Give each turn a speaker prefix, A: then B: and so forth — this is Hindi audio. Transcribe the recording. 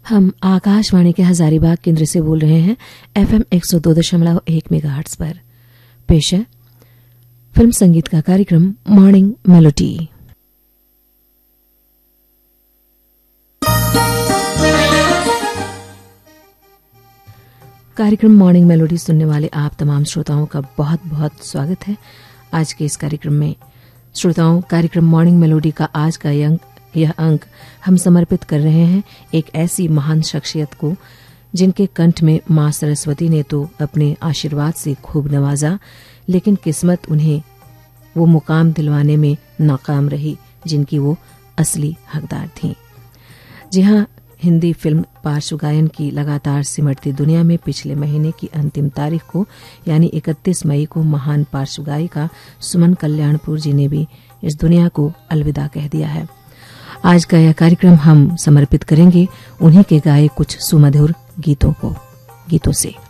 A: हम आकाशवाणी के हजारीबाग केंद्र से बोल रहे हैं FM 102.1 मेगाहर्ट्ज पर। पेश है फिल्म संगीत का कार्यक्रम मॉर्निंग मेलोडी। कार्यक्रम मॉर्निंग मेलोडी सुनने वाले आप तमाम श्रोताओं का बहुत बहुत स्वागत है। आज के इस कार्यक्रम में श्रोताओं, कार्यक्रम मॉर्निंग मेलोडी का आज का यह अंक हम समर्पित कर रहे हैं एक ऐसी महान शख्सियत को जिनके कंठ में मां सरस्वती ने तो अपने आशीर्वाद से खूब नवाजा, लेकिन किस्मत उन्हें वो मुकाम दिलवाने में नाकाम रही जिनकी वो असली हकदार थीं। जी हां, हिंदी फिल्म पार्श्व गायन की लगातार सिमटती दुनिया में पिछले महीने की अंतिम तारीख को यानी 31 मई को महान पार्श्व गायिका सुमन कल्याणपुर जी ने भी इस दुनिया को अलविदा कह दिया है। आज का यह कार्यक्रम हम समर्पित करेंगे उन्हीं के गाए कुछ सुमधुर गीतों से।